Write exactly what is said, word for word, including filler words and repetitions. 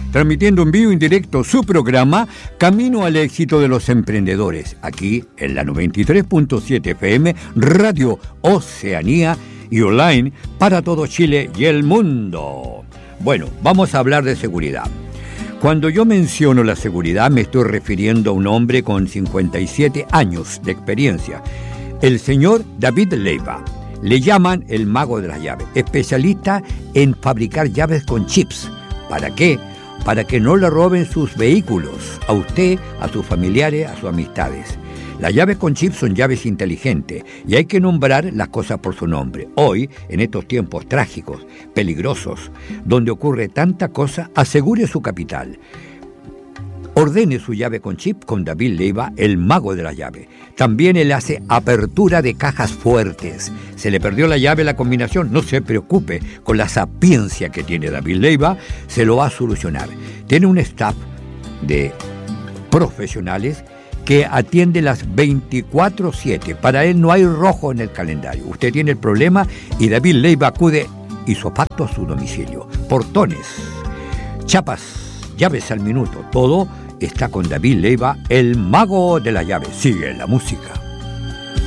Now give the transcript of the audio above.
transmitiendo en vivo y en directo su programa Camino al Éxito de los Emprendedores, aquí en la noventa y tres punto siete F M, Radio Oceanía y online para todo Chile y el mundo. Bueno, vamos a hablar de seguridad. Cuando yo menciono la seguridad me estoy refiriendo a un hombre con cincuenta y siete años de experiencia, el señor David Leiva. Le llaman el mago de las llaves, especialista en fabricar llaves con chips. ¿Para qué? Para que no le roben sus vehículos, a usted, a sus familiares, a sus amistades. Las llaves con chips son llaves inteligentes y hay que nombrar las cosas por su nombre. Hoy, en estos tiempos trágicos, peligrosos, donde ocurre tanta cosa, asegure su capital. Ordene su llave con chip con David Leiva, el mago de la llave. También él hace apertura de cajas fuertes. Se le perdió la llave, la combinación, no se preocupe, con la sapiencia que tiene David Leiva, se lo va a solucionar. Tiene un staff de profesionales que atiende las veinticuatro siete. Para él no hay rojo en el calendario. Usted tiene el problema y David Leiva acude isofacto a su domicilio. Portones, chapas, llaves al minuto, todo está con David Leiva, el mago de la llave. Sigue la música.